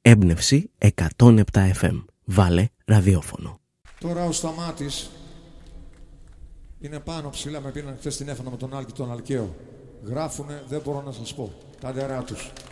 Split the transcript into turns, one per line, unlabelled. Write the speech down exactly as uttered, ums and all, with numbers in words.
Έμπνευση εκατόν επτά εφ εμ. Βάλε ραδιόφωνο.
Τώρα ο Σταμάτης είναι πάνω ψηλά, με πήραν χθες τηλέφωνο με τον Άλκη τον Αλκαίο. Γράφουνε, δεν μπορώ να σας πω. Τα ντερά τους.